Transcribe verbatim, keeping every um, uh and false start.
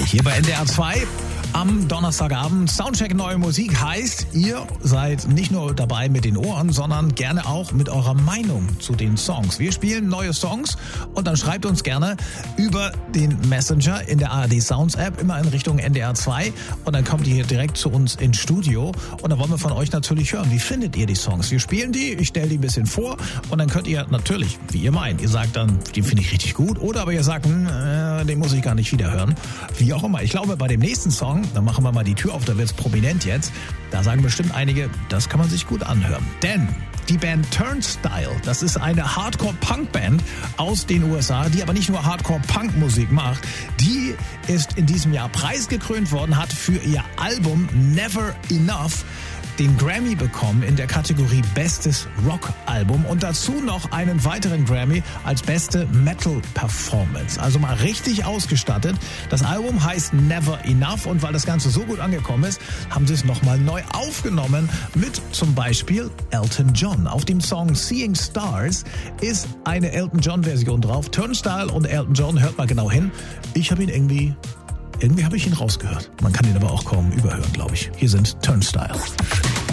gleich hier bei N D R zwei. Am Donnerstagabend Soundcheck Neue Musik heißt, ihr seid nicht nur dabei mit den Ohren, sondern gerne auch mit eurer Meinung zu den Songs. Wir spielen neue Songs und dann schreibt uns gerne über den Messenger in der A R D Sounds App immer in Richtung N D R zwei und dann kommt ihr hier direkt zu uns ins Studio und dann wollen wir von euch natürlich hören. Wie findet ihr die Songs? Wir spielen die, ich stelle die ein bisschen vor und dann könnt ihr natürlich, wie ihr meint, ihr sagt dann, die finde ich richtig gut oder aber ihr sagt, äh, den muss ich gar nicht wieder hören. Wie auch immer. Ich glaube, bei dem nächsten Song, dann machen wir mal die Tür auf, da wird's prominent jetzt. Da sagen bestimmt einige, das kann man sich gut anhören. Denn die Band Turnstile, das ist eine Hardcore-Punk-Band aus den U S A, die aber nicht nur Hardcore-Punk-Musik macht. Die ist in diesem Jahr preisgekrönt worden, hat für ihr Album Never Enough den Grammy bekommen in der Kategorie Bestes Rock-Album und dazu noch einen weiteren Grammy als beste Metal-Performance. Also mal richtig ausgestattet. Das Album heißt Never Enough und weil das Ganze so gut angekommen ist, haben sie es nochmal neu aufgenommen mit zum Beispiel Elton John. Auf dem Song Seeing Stars ist eine Elton John-Version drauf. Turnstile und Elton John, hört mal genau hin. Ich habe ihn irgendwie... Irgendwie habe ich ihn rausgehört. Man kann ihn aber auch kaum überhören, glaube ich. Hier sind Turnstile.